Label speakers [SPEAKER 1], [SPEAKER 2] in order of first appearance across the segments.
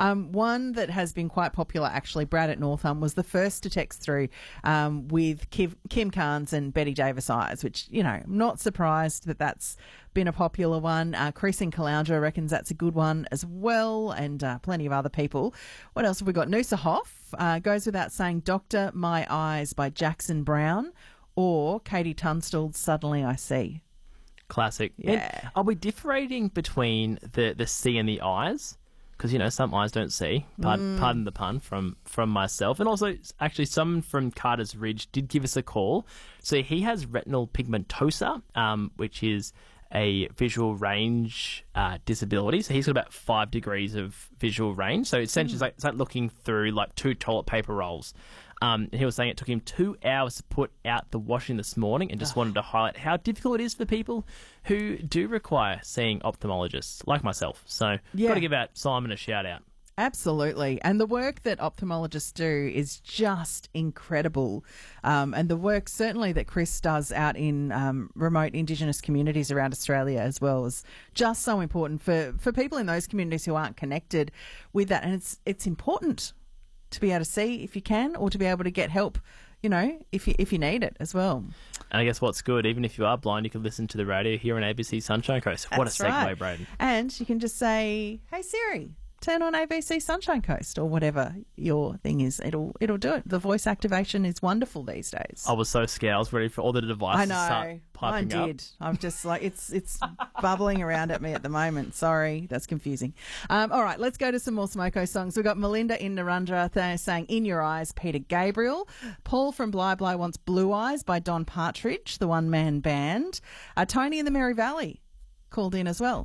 [SPEAKER 1] One that has been quite popular, actually, Brad at Northam, was the first to text through with Kim Carnes and Betty Davis Eyes, which, you know, I'm not surprised that that's been a popular one. Chris in Caloundra reckons that's a good one as well, and plenty of other people. What else have we got? Noosa Hoff goes without saying Doctor My Eyes by Jackson Brown, or Katie Tunstall's Suddenly I See.
[SPEAKER 2] Classic.
[SPEAKER 1] Yeah.
[SPEAKER 2] And are we differentiating between the C and the eyes? Because, you know, some eyes don't see. Pardon the pun from myself. And also, actually, someone from Carter's Ridge did give us a call. So he has retinal pigmentosa, which is a visual range disability. So he's got about 5 degrees of visual range. So essentially, it's like looking through like 2 toilet paper rolls. He was saying it took him 2 hours to put out the washing this morning, and just wanted to highlight how difficult it is for people who do require seeing ophthalmologists, like myself. So got to give out Simon a shout out.
[SPEAKER 1] Absolutely. And the work that ophthalmologists do is just incredible. And the work certainly that Chris does out in remote Indigenous communities around Australia as well is just so important for people in those communities who aren't connected with that. And it's important to be able to see if you can, or to be able to get help, you know, if you need it as well.
[SPEAKER 2] And I guess what's good, even if you are blind, you can listen to the radio here on ABC Sunshine Coast. What a segue,
[SPEAKER 1] right,
[SPEAKER 2] Braden.
[SPEAKER 1] And you can just say, hey Siri, turn on ABC Sunshine Coast, or whatever your thing is. It'll do it. The voice activation is wonderful these days.
[SPEAKER 2] I was so scared. I was ready for all the devices to start piping up.
[SPEAKER 1] I did. I'm just like, it's bubbling around at me at the moment. Sorry, that's confusing. All right, let's go to some more Smoko songs. We've got Melinda in Narundra saying In Your Eyes, Peter Gabriel. Paul from Bly Bly wants Blue Eyes by Don Partridge, the one-man band. Tony in the Mary Valley called in as well.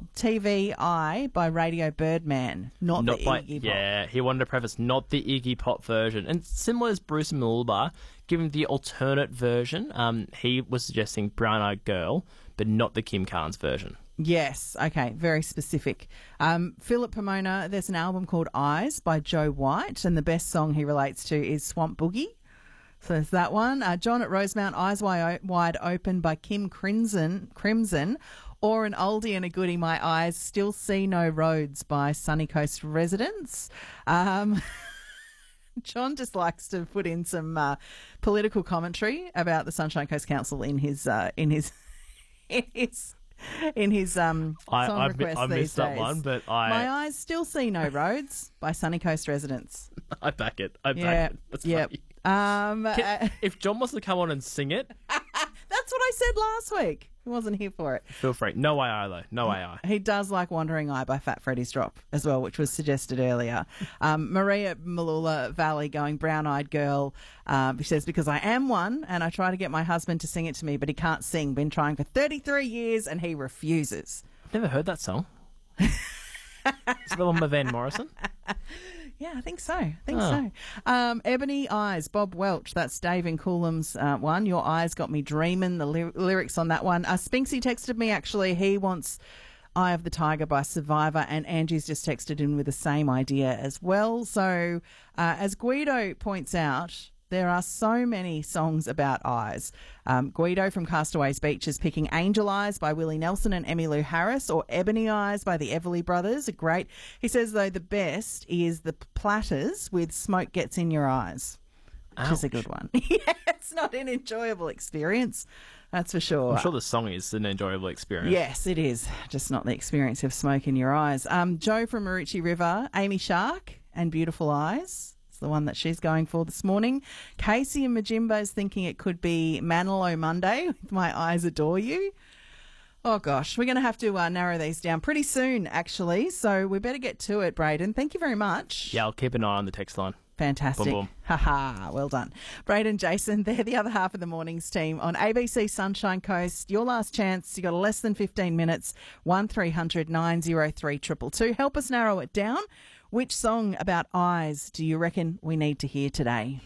[SPEAKER 1] TVI by Radio Birdman, not the Iggy Pop.
[SPEAKER 2] Yeah, he wanted to preface not the Iggy Pop version. And similar as Bruce Mulbar, given the alternate version, he was suggesting Brown Eyed Girl, but not the Kim Carnes version.
[SPEAKER 1] Yes, okay, very specific. Philip Pomona, there's an album called Eyes by Joe White, and the best song he relates to is Swamp Boogie. So there's that one. John at Rosemount, Eyes Wide Open by Kim Crimson, or an oldie and a goodie, My Eyes Still See No Roads by Sunny Coast Residents. John just likes to put in some political commentary about the Sunshine Coast Council in his song request
[SPEAKER 2] I
[SPEAKER 1] these
[SPEAKER 2] missed that
[SPEAKER 1] days.
[SPEAKER 2] one, but
[SPEAKER 1] My Eyes Still See No Roads by Sunny Coast Residents.
[SPEAKER 2] I back it. That's funny. If John wants to come on and sing it,
[SPEAKER 1] that's what I said last week. He wasn't here for it.
[SPEAKER 2] Feel free. No AI though. No AI.
[SPEAKER 1] He does like Wandering Eye by Fat Freddy's Drop as well, which was suggested earlier. Maria Malula Valley going Brown Eyed Girl. She says, because I am one and I try to get my husband to sing it to me, but he can't sing. Been trying for 33 years and he refuses.
[SPEAKER 2] I've never heard that song. Is that the one by Van Morrison?
[SPEAKER 1] Yeah, I think so. So. Ebony Eyes, Bob Welch. That's Dave in Coolum's one. Your Eyes Got Me Dreamin'. The lyrics on that one. Spinksy texted me, actually. He wants Eye of the Tiger by Survivor, and Angie's just texted in with the same idea as well. So, as Guido points out, there are so many songs about eyes. Guido from Castaways Beach is picking Angel Eyes by Willie Nelson and Emmylou Harris, or Ebony Eyes by the Everly Brothers. Great. He says, though, the best is the Platters with Smoke Gets in Your Eyes, which is a good one. Yeah, it's not an enjoyable experience, that's for sure.
[SPEAKER 2] I'm sure the song is an enjoyable experience.
[SPEAKER 1] Yes, it is. Just not the experience of smoke in your eyes. Joe from Marucci River, Amy Shark and Beautiful Eyes. The one that she's going for this morning. Casey and Majimbo is thinking it could be Manilow Monday with My Eyes Adore You. Oh, gosh. We're going to have to narrow these down pretty soon, actually. So we better get to it, Braden. Thank you very much.
[SPEAKER 2] Yeah, I'll keep an eye on the text line.
[SPEAKER 1] Fantastic.
[SPEAKER 2] Boom, boom.
[SPEAKER 1] Ha-ha. Well done. Braden, Jason, they're the other half of the morning's team on ABC Sunshine Coast. Your last chance. You got less than 15 minutes. 1300 903 222. Help us narrow it down. Which song about eyes do you reckon we need to hear today?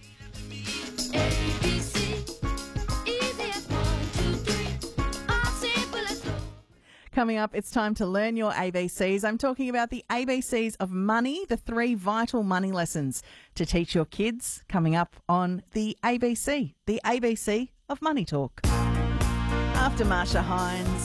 [SPEAKER 1] Coming up, it's time to learn your ABCs. I'm talking about the ABCs of money, the 3 vital money lessons to teach your kids, coming up on the ABC of Money Talk. After Marsha Hines.